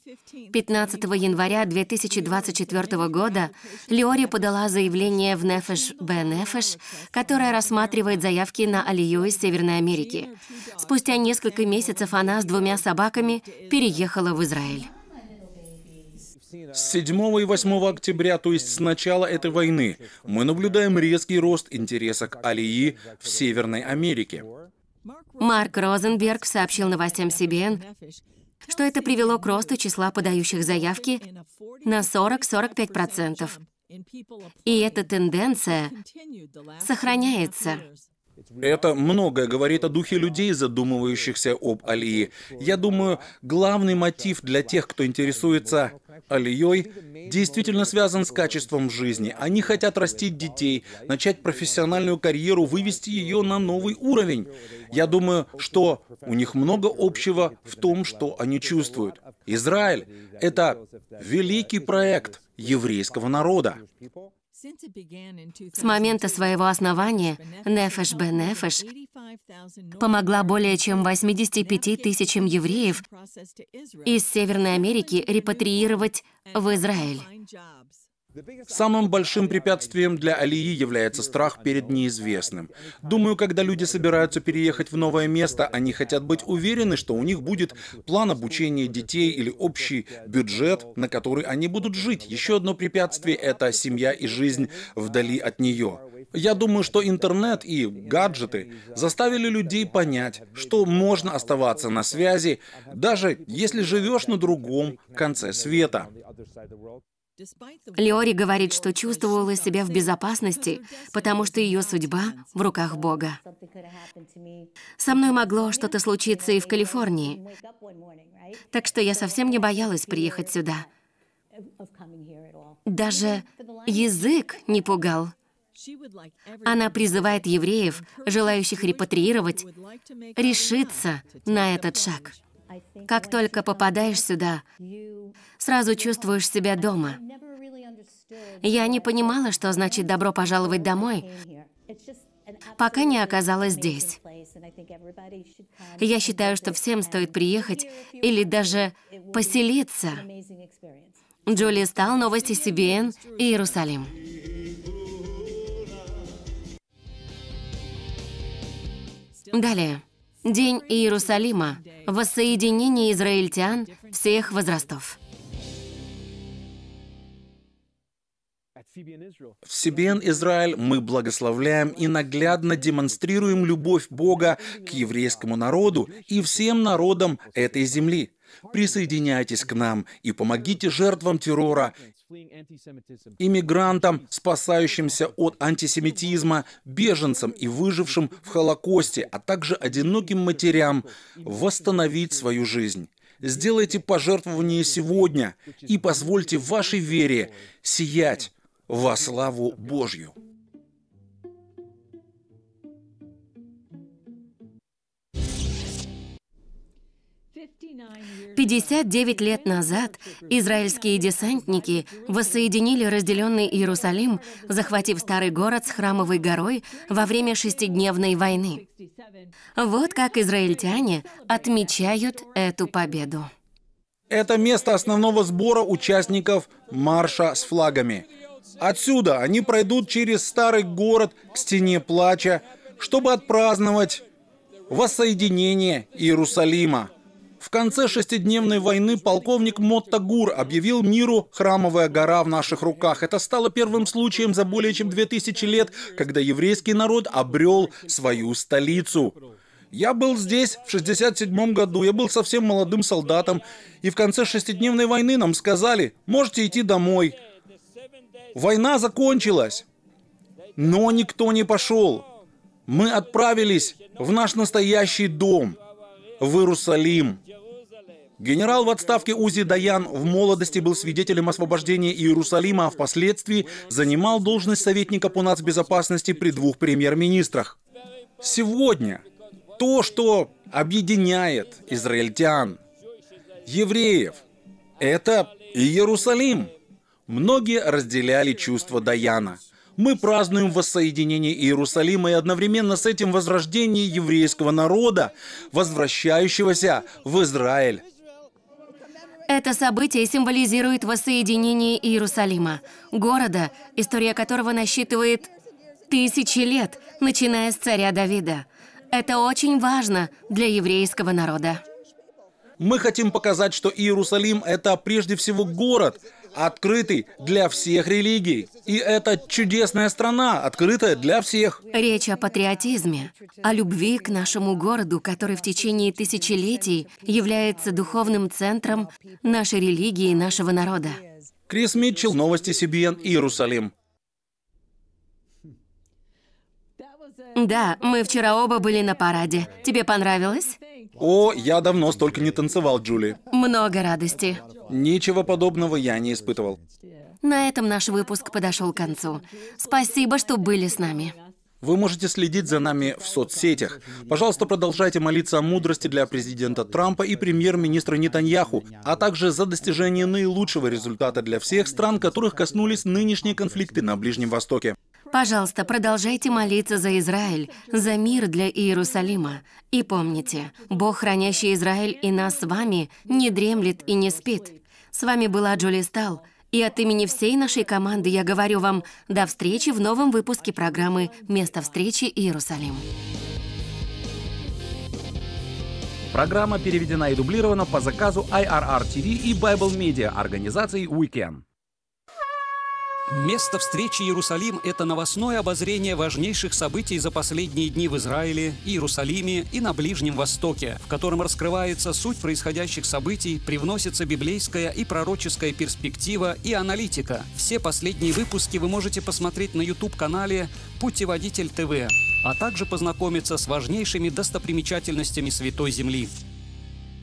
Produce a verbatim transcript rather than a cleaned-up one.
пятнадцатого января две тысячи двадцать четвёртого года Лиори подала заявление в Нефеш Бе-Нефеш, которое рассматривает заявки на алию из Северной Америки. Спустя несколько месяцев она с двумя собаками переехала в Израиль. С седьмого и восьмого октября, то есть с начала этой войны, мы наблюдаем резкий рост интереса к алии в Северной Америке. Марк Розенберг сообщил новостям Си Би Эн, что это привело к росту числа подающих заявки на сорок — сорок пять процентов. И эта тенденция сохраняется. Это многое говорит о духе людей, задумывающихся об алии. Я думаю, главный мотив для тех, кто интересуется алией, действительно связан с качеством жизни. Они хотят растить детей, начать профессиональную карьеру, вывести ее на новый уровень. Я думаю, что у них много общего в том, что они чувствуют. Израиль — это великий проект еврейского народа. С момента своего основания Нефеш Бе-Нефеш помогла более чем восьмидесяти пяти тысячам евреев из Северной Америки репатриировать в Израиль. Самым большим препятствием для алии является страх перед неизвестным. Думаю, когда люди собираются переехать в новое место, они хотят быть уверены, что у них будет план обучения детей или общий бюджет, на который они будут жить. Еще одно препятствие — это семья и жизнь вдали от нее. Я думаю, что интернет и гаджеты заставили людей понять, что можно оставаться на связи, даже если живешь на другом конце света. Лиори говорит, что чувствовала себя в безопасности, потому что ее судьба в руках Бога. Со мной могло что-то случиться и в Калифорнии, так что я совсем не боялась приехать сюда. Даже язык не пугал. Она призывает евреев, желающих репатриировать, решиться на этот шаг. Как только попадаешь сюда, сразу чувствуешь себя дома. Я не понимала, что значит «добро пожаловать домой», пока не оказалась здесь. Я считаю, что всем стоит приехать или даже поселиться. Джулия Стал, новости Си Би Эн, Иерусалим. Далее. День Иерусалима. Воссоединение израильтян всех возрастов. В Си Би Эн Израиль мы благословляем и наглядно демонстрируем любовь Бога к еврейскому народу и всем народам этой земли. Присоединяйтесь к нам и помогите жертвам террора, иммигрантам, спасающимся от антисемитизма, беженцам и выжившим в Холокосте, а также одиноким матерям восстановить свою жизнь. Сделайте пожертвование сегодня и позвольте вашей вере сиять во славу Божью. пятьдесят девять лет назад израильские десантники воссоединили разделенный Иерусалим, захватив старый город с Храмовой горой во время шестидневной войны. Вот как израильтяне отмечают эту победу. Это место основного сбора участников марша с флагами. Отсюда они пройдут через старый город к стене плача, чтобы отпраздновать воссоединение Иерусалима. В конце шестидневной войны полковник Мотта Гур объявил миру «Храмовая гора в наших руках». Это стало первым случаем за более чем две тысячи лет, когда еврейский народ обрел свою столицу. Я был здесь в шестьдесят седьмом году, я был совсем молодым солдатом, и в конце шестидневной войны нам сказали: можете идти домой. Война закончилась, но никто не пошел. Мы отправились в наш настоящий дом, в Иерусалим. Генерал в отставке Узи Даян в молодости был свидетелем освобождения Иерусалима, а впоследствии занимал должность советника по нацбезопасности при двух премьер-министрах. Сегодня то, что объединяет израильтян, евреев, это Иерусалим. Многие разделяли чувства Даяна. Мы празднуем воссоединение Иерусалима и одновременно с этим возрождение еврейского народа, возвращающегося в Израиль. Это событие символизирует воссоединение Иерусалима, города, история которого насчитывает тысячи лет, начиная с царя Давида. Это очень важно для еврейского народа. Мы хотим показать, что Иерусалим – это прежде всего город, открытый для всех религий. И это чудесная страна, открытая для всех. Речь о патриотизме, о любви к нашему городу, который в течение тысячелетий является духовным центром нашей религии и нашего народа. Крис Митчелл, новости си би эн, Иерусалим. Да, мы вчера оба были на параде. Тебе понравилось? О, я давно столько не танцевал, Джули. Много радости. Ничего подобного я не испытывал. На этом наш выпуск подошел к концу. Спасибо, что были с нами. Вы можете следить за нами в соцсетях. Пожалуйста, продолжайте молиться о мудрости для президента Трампа и премьер-министра Нетаньяху, а также за достижение наилучшего результата для всех стран, которых коснулись нынешние конфликты на Ближнем Востоке. Пожалуйста, продолжайте молиться за Израиль, за мир для Иерусалима. И помните, Бог, хранящий Израиль и нас с вами, не дремлет и не спит. С вами была Джули Стал, и от имени всей нашей команды я говорю вам до встречи в новом выпуске программы «Место встречи Иерусалим». Программа переведена и дублирована по заказу ай ар ар ти ви и Bible Media организации Weekend. Место встречи Иерусалим – это новостное обозрение важнейших событий за последние дни в Израиле, Иерусалиме и на Ближнем Востоке, в котором раскрывается суть происходящих событий, привносится библейская и пророческая перспектива и аналитика. Все последние выпуски вы можете посмотреть на YouTube-канале «Путеводитель ТВ», а также познакомиться с важнейшими достопримечательностями Святой Земли.